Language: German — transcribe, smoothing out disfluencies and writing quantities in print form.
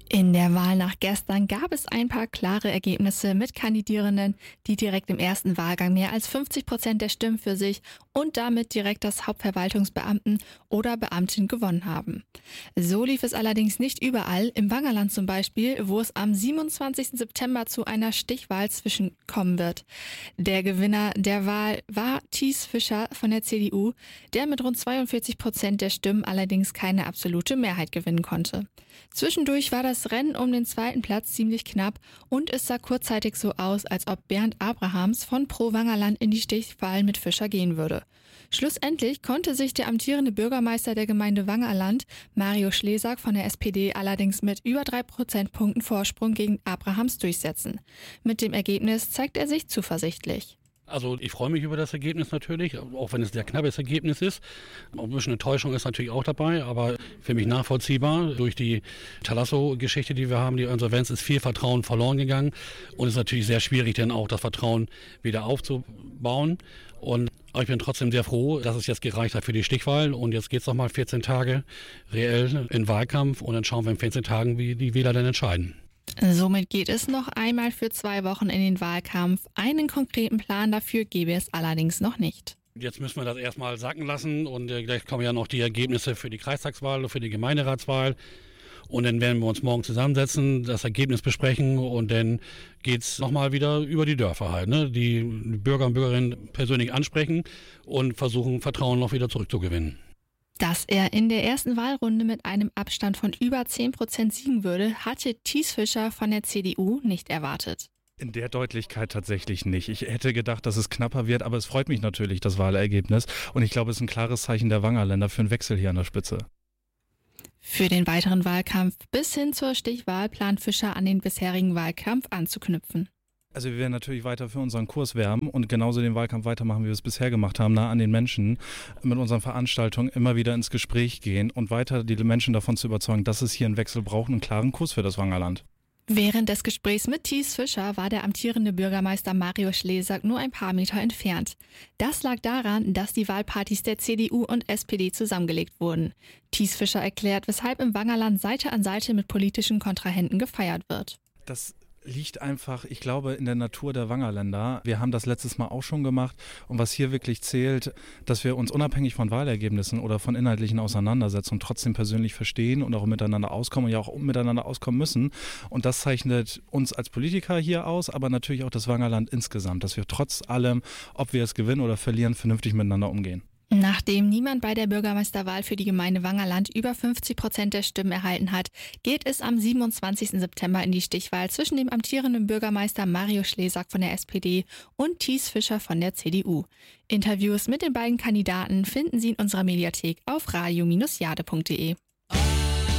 In der Wahl nach gestern gab es ein paar klare Ergebnisse mit Kandidierenden, die direkt im ersten Wahlgang mehr als 50% der Stimmen für sich und damit direkt das Hauptverwaltungsbeamten oder Beamtin gewonnen haben. So lief es allerdings nicht überall, im Wangerland zum Beispiel, wo es am 27. September zu einer Stichwahl zwischenkommen wird. Der Gewinner der Wahl war Thies Fischer von der CDU, der mit rund 42% der Stimmen allerdings keine absolute Mehrheit gewinnen konnte. Zwischendurch war das Rennen um den zweiten Platz ziemlich knapp und es sah kurzzeitig so aus, als ob Bernd Abrahams von Pro Wangerland in die Stichwahl mit Fischer gehen würde. Schlussendlich konnte sich der amtierende Bürgermeister der Gemeinde Wangerland, Mario Schlesak von der SPD, allerdings mit über 3 Prozentpunkten Vorsprung gegen Abrahams durchsetzen. Mit dem Ergebnis zeigt er sich zuversichtlich. Also ich freue mich über das Ergebnis natürlich, auch wenn es ein sehr knappes Ergebnis ist. Ein bisschen Enttäuschung ist natürlich auch dabei, aber für mich nachvollziehbar. Durch die Thalasso-Geschichte, die wir haben, die Insolvenz, ist viel Vertrauen verloren gegangen und es ist natürlich sehr schwierig, dann auch das Vertrauen wieder aufzubauen. Aber ich bin trotzdem sehr froh, dass es jetzt gereicht hat für die Stichwahl und jetzt geht es nochmal 14 Tage reell in Wahlkampf und dann schauen wir in 14 Tagen, wie die Wähler dann entscheiden. Somit geht es noch einmal für 2 Wochen in den Wahlkampf. Einen konkreten Plan dafür gäbe es allerdings noch nicht. Jetzt müssen wir das erstmal sacken lassen und gleich kommen ja noch die Ergebnisse für die Kreistagswahl und für die Gemeinderatswahl. Und dann werden wir uns morgen zusammensetzen, das Ergebnis besprechen und dann geht es nochmal wieder über die Dörfer halt. Ne? Die Bürger und Bürgerinnen persönlich ansprechen und versuchen, Vertrauen noch wieder zurückzugewinnen. Dass er in der ersten Wahlrunde mit einem Abstand von über 10% siegen würde, hatte Thies Fischer von der CDU nicht erwartet. In der Deutlichkeit tatsächlich nicht. Ich hätte gedacht, dass es knapper wird, aber es freut mich natürlich, das Wahlergebnis. Und ich glaube, es ist ein klares Zeichen der Wangerländer für einen Wechsel hier an der Spitze. Für den weiteren Wahlkampf bis hin zur Stichwahl plant Fischer an den bisherigen Wahlkampf anzuknüpfen. Also wir werden natürlich weiter für unseren Kurs werben und genauso den Wahlkampf weitermachen, wie wir es bisher gemacht haben, nah an den Menschen, mit unseren Veranstaltungen immer wieder ins Gespräch gehen und weiter die Menschen davon zu überzeugen, dass es hier einen Wechsel braucht und einen klaren Kurs für das Wangerland. Während des Gesprächs mit Thies Fischer war der amtierende Bürgermeister Mario Schlesak nur ein paar Meter entfernt. Das lag daran, dass die Wahlpartys der CDU und SPD zusammengelegt wurden. Thies Fischer erklärt, weshalb im Wangerland Seite an Seite mit politischen Kontrahenten gefeiert wird. Das liegt einfach, ich glaube, in der Natur der Wangerländer. Wir haben das letztes Mal auch schon gemacht und was hier wirklich zählt, dass wir uns unabhängig von Wahlergebnissen oder von inhaltlichen Auseinandersetzungen trotzdem persönlich verstehen und auch miteinander auskommen und ja auch miteinander auskommen müssen. Und das zeichnet uns als Politiker hier aus, aber natürlich auch das Wangerland insgesamt, dass wir trotz allem, ob wir es gewinnen oder verlieren, vernünftig miteinander umgehen. Nachdem niemand bei der Bürgermeisterwahl für die Gemeinde Wangerland über 50% der Stimmen erhalten hat, geht es am 27. September in die Stichwahl zwischen dem amtierenden Bürgermeister Mario Schlesak von der SPD und Thies Fischer von der CDU. Interviews mit den beiden Kandidaten finden Sie in unserer Mediathek auf radio-jade.de.